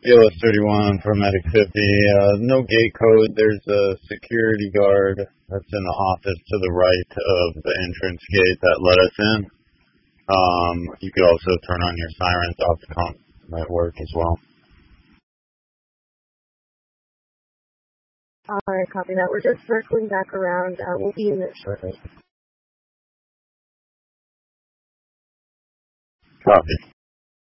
ELS 31 for Medic 50. No gate code. There's a security guard that's in the office to the right of the entrance gate that let us in. You could also turn on your sirens off the comp. Might work as well. Alright, copy that. We're just circling back around. We'll be in there shortly. Copy.